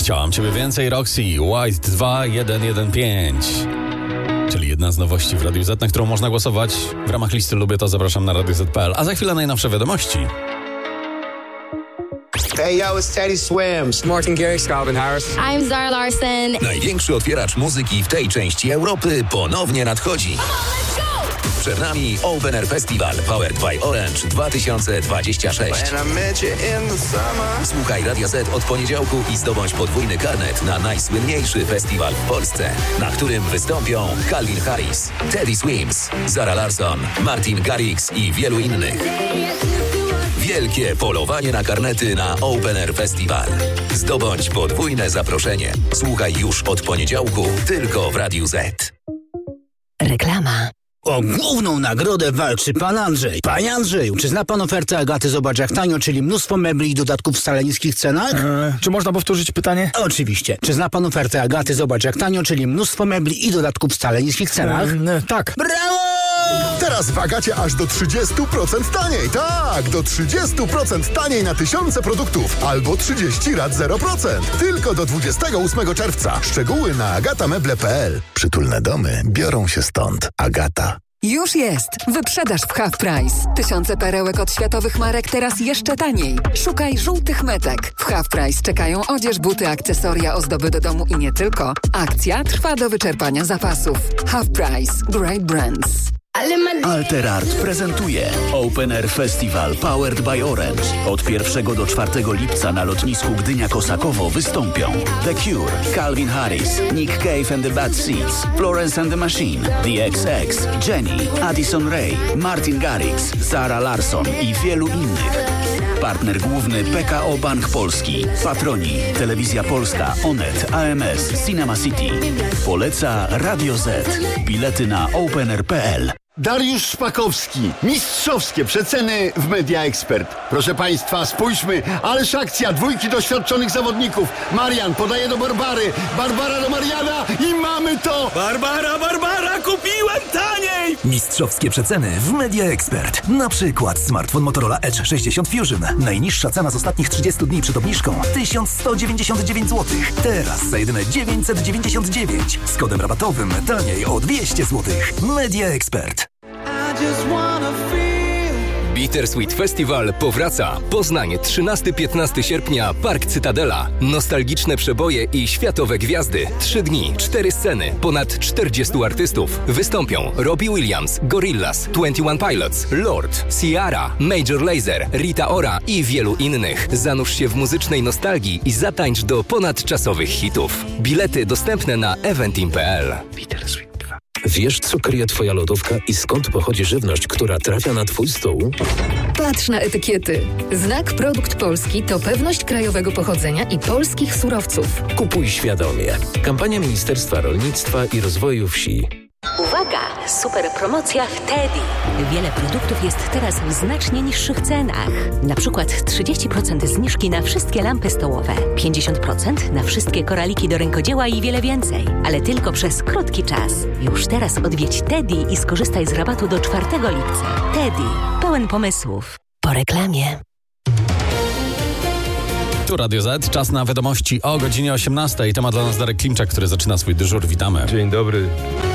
Chciałam Ciebie więcej, Roxy, White 2115. Czyli jedna z nowości w Radiu Z, na którą można głosować. W ramach listy Lubię to zapraszam na radioz.pl. A za chwilę najnowsze wiadomości. Hey yo, it's Teddy Swims. Martin Garrix, Calvin Harris. I'm Zara Larsson. Największy otwieracz muzyki w tej części Europy ponownie nadchodzi. Przed nami Open Air Festival Powered by Orange 2026. Słuchaj Radia Z od poniedziałku i zdobądź podwójny karnet na najsłynniejszy festiwal w Polsce, na którym wystąpią Calvin Harris, Teddy Swims, Zara Larsson, Martin Garrix i wielu innych. Wielkie polowanie na karnety na Open Air Festival. Zdobądź podwójne zaproszenie. Słuchaj już od poniedziałku tylko w Radiu Z. Reklama. O główną nagrodę walczy pan Andrzej. Panie Andrzeju, czy zna pan ofertę Agaty Zobacz jak tanio, czyli mnóstwo mebli i dodatków w wcale niskich cenach? Czy można powtórzyć pytanie? Oczywiście. Czy zna pan ofertę Agaty Zobacz jak tanio, czyli mnóstwo mebli i dodatków w wcale niskich cenach? Tak. Brawo! Teraz w Agacie aż do 30% taniej. Tak, do 30% taniej na tysiące produktów. Albo 30 rat 0%. Tylko do 28 czerwca. Szczegóły na agatameble.pl. Przytulne domy biorą się stąd. Agata. Już jest! Wyprzedaż w Half Price. Tysiące perełek od światowych marek teraz jeszcze taniej. Szukaj żółtych metek. W Half Price czekają odzież, buty, akcesoria, ozdoby do domu i nie tylko. Akcja trwa do wyczerpania zapasów. Half Price. Great Brands. Alterart prezentuje Open Air Festival Powered by Orange. Od 1 do 4 lipca na lotnisku Gdynia-Kosakowo wystąpią The Cure, Calvin Harris, Nick Cave and the Bad Seeds, Florence and the Machine, The XX, Jenny, Addison Rae, Martin Garrix, Zara Larsson i wielu innych. Partner główny PKO Bank Polski. Patroni Telewizja Polska, Onet, AMS, Cinema City. Poleca Radio Z. Bilety na openair.pl. Dariusz Szpakowski. Mistrzowskie przeceny w Media Expert. Proszę Państwa, spójrzmy, ależ akcja, dwójki doświadczonych zawodników. Marian podaje do Barbary, Barbara do Mariana i mamy to! Barbara, kupiłem taniej! Mistrzowskie przeceny w Media Expert. Na przykład smartfon Motorola Edge 60 Fusion. Najniższa cena z ostatnich 30 dni przed obniżką 1199 zł. Teraz za jedyne 999. Z kodem rabatowym taniej o 200 zł. Media Expert. Bittersweet Festival powraca. Poznań, 13-15 sierpnia, Park Cytadela. Nostalgiczne przeboje i światowe gwiazdy. 3 dni, 4 sceny, ponad 40 artystów. Wystąpią Robbie Williams, Gorillaz, 21 Pilots, Lord, Ciara, Major Lazer, Rita Ora i wielu innych. Zanurz się w muzycznej nostalgii i zatańcz do ponadczasowych hitów. Bilety dostępne na eventim.pl. Bittersweet. Wiesz, co kryje Twoja lodówka i skąd pochodzi żywność, która trafia na Twój stół? Patrz na etykiety. Znak Produkt Polski to pewność krajowego pochodzenia i polskich surowców. Kupuj świadomie. Kampania Ministerstwa Rolnictwa i Rozwoju Wsi. Uwaga! Super promocja w Teddy. Wiele produktów jest teraz w znacznie niższych cenach. Na przykład 30% zniżki na wszystkie lampy stołowe, 50% na wszystkie koraliki do rękodzieła i wiele więcej. Ale tylko przez krótki czas. Już teraz odwiedź Teddy i skorzystaj z rabatu do 4 lipca. Teddy. Pełen pomysłów. Po reklamie. Tu Radio Z, czas na wiadomości o godzinie 18. Temat dla nas Darek Klimczak, który zaczyna swój dyżur. Witamy. Dzień dobry.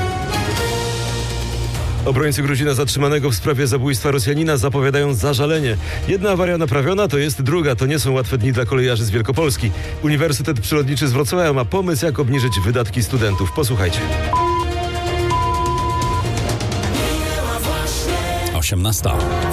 Obrońcy Gruzina zatrzymanego w sprawie zabójstwa Rosjanina zapowiadają zażalenie. Jedna awaria naprawiona, to jest druga. To nie są łatwe dni dla kolejarzy z Wielkopolski. Uniwersytet Przyrodniczy z Wrocławia ma pomysł, jak obniżyć wydatki studentów. Posłuchajcie. 18.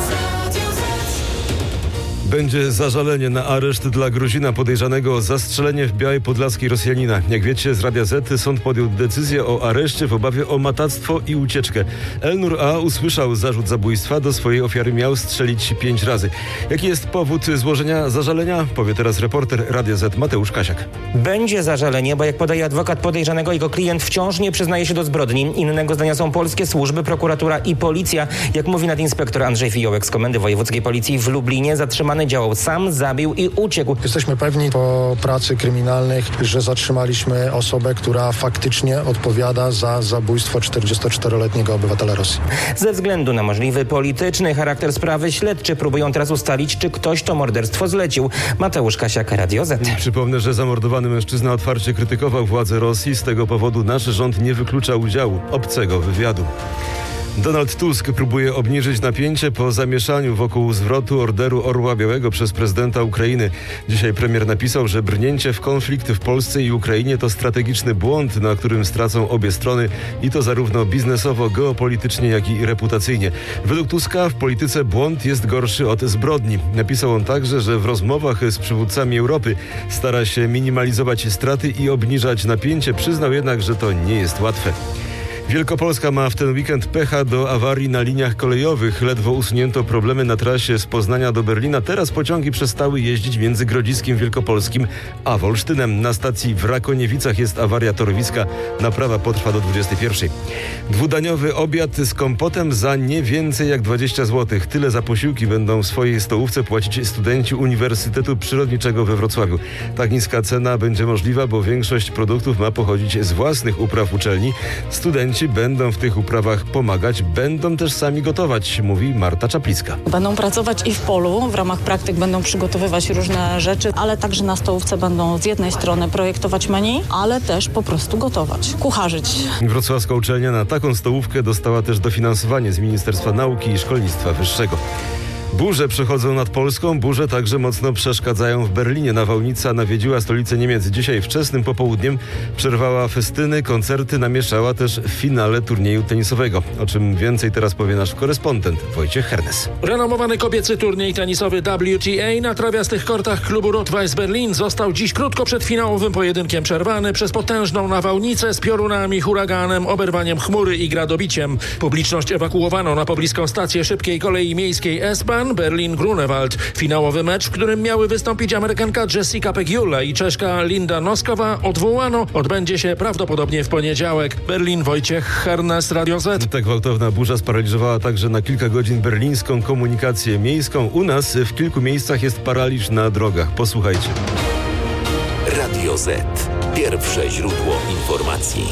Będzie zażalenie na areszt dla Gruzina podejrzanego o zastrzelenie w Białej Podlaskiej Rosjanina. Jak wiecie, z Radia Z sąd podjął decyzję o areszcie w obawie o matactwo i ucieczkę. Elnur A. usłyszał zarzut zabójstwa. Do swojej ofiary miał strzelić 5 razy. Jaki jest powód złożenia zażalenia? Powie teraz reporter Radia Z Mateusz Kasiak. Będzie zażalenie, bo jak podaje adwokat podejrzanego, jego klient wciąż nie przyznaje się do zbrodni. Innego zdania są polskie służby, prokuratura i policja. Jak mówi nadinspektor Andrzej Fiołek z Komendy Wojewódzkiej Policji w Lublinie, zatrzymany podejrzany działał sam, zabił i uciekł. Jesteśmy pewni po pracy kryminalnych, że zatrzymaliśmy osobę, która faktycznie odpowiada za zabójstwo 44-letniego obywatela Rosji. Ze względu na możliwy polityczny charakter sprawy śledczy próbują teraz ustalić, czy ktoś to morderstwo zlecił. Mateusz Kasiak, Radio Z. Przypomnę, że zamordowany mężczyzna otwarcie krytykował władze Rosji. Z tego powodu nasz rząd nie wyklucza udziału obcego wywiadu. Donald Tusk próbuje obniżyć napięcie po zamieszaniu wokół zwrotu Orderu Orła Białego przez prezydenta Ukrainy. Dzisiaj premier napisał, że brnięcie w konflikt w Polsce i Ukrainie to strategiczny błąd, na którym stracą obie strony i to zarówno biznesowo, geopolitycznie, jak i reputacyjnie. Według Tuska w polityce błąd jest gorszy od zbrodni. Napisał on także, że w rozmowach z przywódcami Europy stara się minimalizować straty i obniżać napięcie. Przyznał jednak, że to nie jest łatwe. Wielkopolska ma w ten weekend pecha do awarii na liniach kolejowych. Ledwo usunięto problemy na trasie z Poznania do Berlina. Teraz pociągi przestały jeździć między Grodziskiem Wielkopolskim a Wolsztynem. Na stacji w Rakoniewicach jest awaria torowiska. Naprawa potrwa do 21. Dwudaniowy obiad z kompotem za nie więcej jak 20 zł. Tyle za posiłki będą w swojej stołówce płacić studenci Uniwersytetu Przyrodniczego we Wrocławiu. Tak niska cena będzie możliwa, bo większość produktów ma pochodzić z własnych upraw uczelni. Studenci będą w tych uprawach pomagać, będą też sami gotować, mówi Marta Czaplicka. Będą pracować i w polu, w ramach praktyk będą przygotowywać różne rzeczy, ale także na stołówce będą z jednej strony projektować menu, ale też po prostu gotować, kucharzyć. Wrocławska uczelnia na taką stołówkę dostała też dofinansowanie z Ministerstwa Nauki i Szkolnictwa Wyższego. Burze przechodzą nad Polską, burze także mocno przeszkadzają w Berlinie. Nawałnica nawiedziła stolicę Niemiec dzisiaj wczesnym popołudniem, przerwała festyny, koncerty, namieszała też w finale turnieju tenisowego. O czym więcej teraz powie nasz korespondent Wojciech Hernes. Renomowany kobiecy turniej tenisowy WTA na trawiastych kortach klubu Rot-Weiss Berlin został dziś krótko przed finałowym pojedynkiem przerwany przez potężną nawałnicę z piorunami, huraganem, oberwaniem chmury i gradobiciem. Publiczność ewakuowano na pobliską stację szybkiej kolei miejskiej S-Bahn Berlin-Grunewald. Finałowy mecz, w którym miały wystąpić Amerykanka Jessica Pegula i Czeszka Linda Noskowa, odwołano. Odbędzie się prawdopodobnie w poniedziałek. Berlin, Wojciech Hernes, Radio Z. Tak gwałtowna burza sparaliżowała także na kilka godzin berlińską komunikację miejską. U nas w kilku miejscach jest paraliż na drogach. Posłuchajcie. Radio Z. Pierwsze źródło informacji.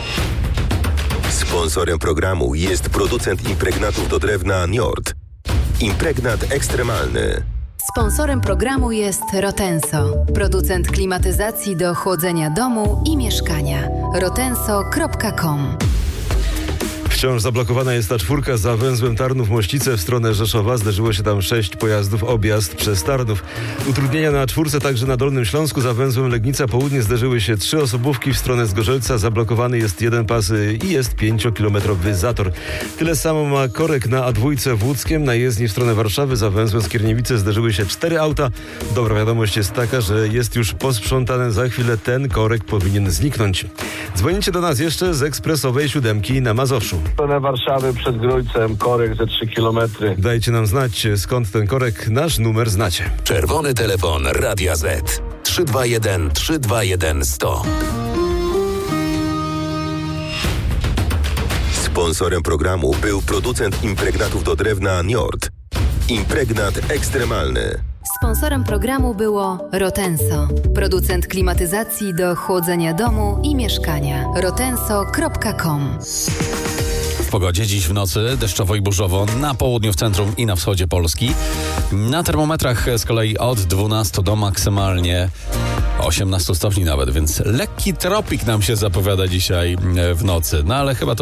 Sponsorem programu jest producent impregnatów do drewna Njord. Impregnat ekstremalny. Sponsorem programu jest Rotenso, producent klimatyzacji do chłodzenia domu i mieszkania. rotenso.com. Wciąż zablokowana jest ta czwórka za węzłem Tarnów-Mościce w stronę Rzeszowa. Zdarzyło się tam 6 pojazdów, objazd przez Tarnów. Utrudnienia na czwórce także na Dolnym Śląsku. Za węzłem Legnica Południe zdarzyły się 3 osobówki w stronę Zgorzelca. Zablokowany jest jeden pas i jest 5-kilometrowy zator. Tyle samo ma korek na A2 w Łódzkiem. Na jezdni w stronę Warszawy za węzłem Skierniewice zdarzyły się 4 auta. Dobra wiadomość jest taka, że jest już posprzątane. Za chwilę ten korek powinien zniknąć. Dzwonicie do nas jeszcze z ekspresowej 7 na Mazowszu. W stronę Warszawy przed Grójcem, korek ze 3 kilometry. Dajcie nam znać, skąd ten korek. Nasz numer znacie. Czerwony telefon Radia Z. 321 321 100. Sponsorem programu był producent impregnatów do drewna Njord. Impregnat ekstremalny. Sponsorem programu było Rotenso, producent klimatyzacji do chłodzenia domu i mieszkania. rotenso.com. W pogodzie dziś w nocy deszczowo i burzowo na południu, w centrum i na wschodzie Polski. Na termometrach z kolei od 12 do maksymalnie 18 stopni nawet, więc lekki tropik nam się zapowiada dzisiaj w nocy. No ale chyba to